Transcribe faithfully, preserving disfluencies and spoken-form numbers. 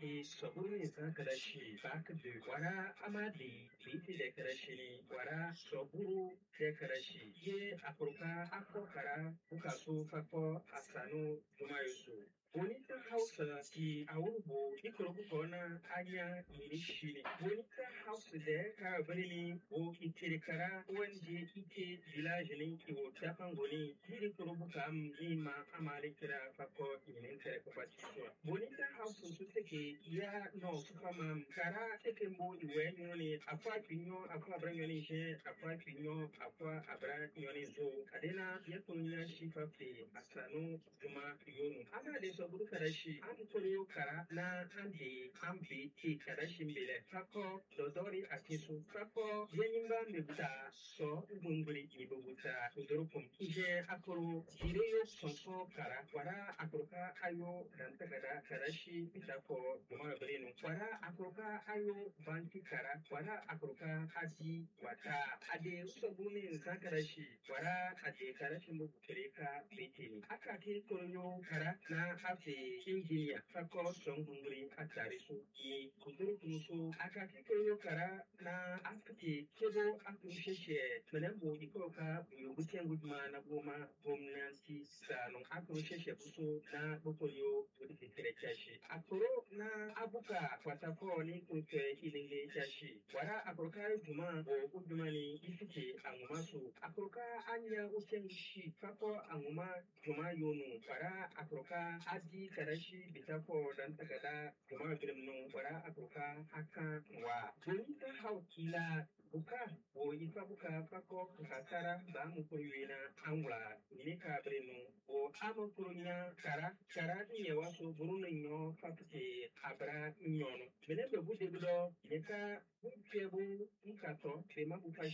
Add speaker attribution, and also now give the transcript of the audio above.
Speaker 1: ki sabuni sa karashi bak de wara amadi biti de karashi wara saburu de karashi ye akurka akokara bukasu fako asanu jumayusu. Bonita Hausa ki awurbo ikorobu kona anya irishini. Bonita Hausa de ka bani o itirikara wanje ite village ni iwo tapangoni hiri korobu kam ima amalikira fako inin kare kwatiswa. Bonita Hausa su teke ya no fama kara teke mbo iwe nyoni akwa pinyo akwa abra nyoni je akwa pinyo akwa abra nyoni zo. Adena yakunya shifafe asanu juma yonu. Ana de saburu karashi an koyo kara na ande ambe ti karashi mbele fako dodori akisu fako yenimba mebuta so ngunguli ibubuta udorukum ije akoro jireyo sonso kara wara akoroka ayo dantagada karashi bitako juma brenu wara akoroka ayo banki kara wara akoroka asi wata ade usabuni zakarashi wara ade karashi mbukeleka bitini akake koyo kara na afe injiniya fako son gunguri a tare su yi kuduru kusu aka kiko kara na asibiti kebo akun sheshe manan bo iko ka yugutin gudma na goma gwamnati sanu akun sheshe kusu na bukoliyo wadi fitire kyashi akuro na abuka kwatafo ni kunke ilinge kyashi wara akuruka juma o kuduma ni ifike anguma su akuruka anya usen shi fako anguma juma yonu wara akuruka adi karashi bitako dan tagada juma birim no wara akuruka haka wa bonita haukila buka o ifa buka fako kasara ba mu koyina angula ni ka breno o ama kurunya kara kara ni waso burunin no fakte abra nyono mene be bude do ne ka bu kebu nkato be mabuka